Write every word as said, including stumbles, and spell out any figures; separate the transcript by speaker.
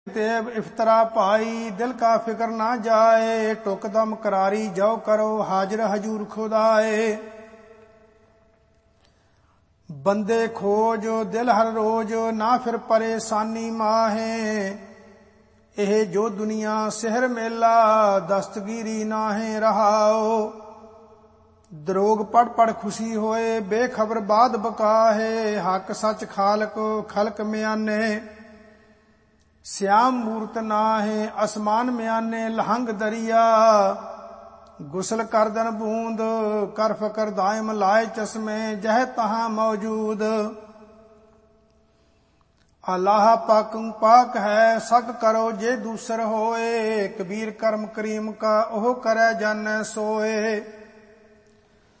Speaker 1: तेब इफ्तरा पाई दिल का फिक्र ना जाए, टुक दम करारी जाओ करो हाजिर हजूर खुदाए। बंदे खोज दिल हर रोज ना फिर परेशानी माहे, ਇਹ ਜੋ ਦੁਨੀਆ ਸਿਹਰ ਮੇਲਾ ਦਸਤਗੀਰੀ ਨਾਹੇ ਰਹਾਓ। ਦਰੋਗ ਪੜ ਪੜ ਖੁਸ਼ੀ ਹੋਏ ਬੇਖਬਰ ਬਾਦ ਬਕਾਹੇ, ਹੱਕ ਸੱਚ ਖਾਲਕ ਖਲਕ ਮਿਆਨੇ ਸਿਆਮ ਮੂਰਤ ਨਾਹੇ। ਅਸਮਾਨ ਮਿਆਨੇ ਲਹੰਗ ਦਰਿਆ, ਗੁਸਲ ਕਰਦਨ ਬੂੰਦ ਕਰ ਫਕਰ ਦਾਇਮ ਲਾਏ ਚਸ਼ਮੇ ਜਹ ਤਹਾਂ ਮੌਜੂਦ। अल्लाह पाक पाक है सग करो जे दूसर होए, कबीर करम करीम का ओह करे जाने सोए।